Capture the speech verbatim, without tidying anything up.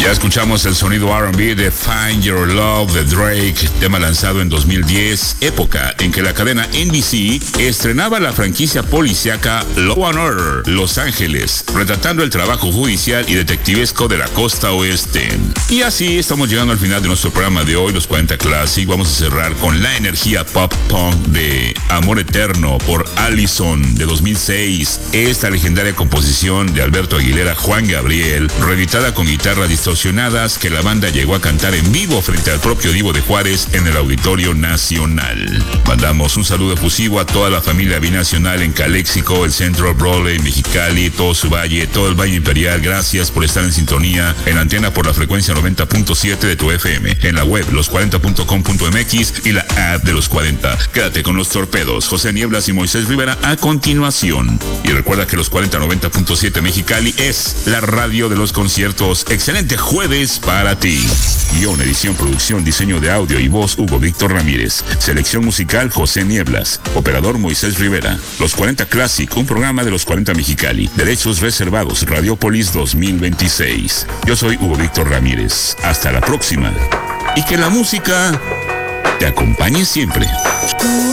Ya escuchamos el sonido R and B de Find Your Love de Drake, tema lanzado en dos mil diez, época en que la cadena N B C estrenaba la franquicia policíaca Law and Order Los Ángeles, retratando el trabajo judicial y detectivesco de la costa oeste. Y así estamos llegando al final de nuestro programa de hoy, los cuarenta Classic. Vamos a cerrar con la energía pop punk de Amor Eterno por Allison de dos mil seis. Esta legendaria composición de Alberto Aguilera Juan Gabriel, reeditada con guitarras distorsionadas, que la banda llegó a cantar en vivo frente al propio Divo de Juárez en el Auditorio Nacional. Mandamos un saludo efusivo a toda la familia binacional en Caléxico, el Centro, Broly, Mexicali, todo su valle, todo el Valle Imperial. Gracias por estar en sintonía en antena por la frecuencia noventa punto siete de tu F M, en la web los cuarenta punto com punto m x y la app de Los cuarenta. Quédate con los torpedos, José Nieblas y Moisés Rivera a continuación. Y recuerda que los cuarenta noventa punto siete Mexicali es la radio de los conciertos. Excelente jueves para ti. Guión, edición, producción, diseño de audio y voz, Hugo Víctor Ramírez. Selección musical, José Nieblas. Operador, Moisés Rivera. Los cuarenta Classic, un programa de Los cuarenta Mexicali. Derechos reservados, Radiopolis dos mil veintiséis. Yo soy Hugo Víctor Ramírez. Hasta la próxima. Y que la música te acompañe siempre.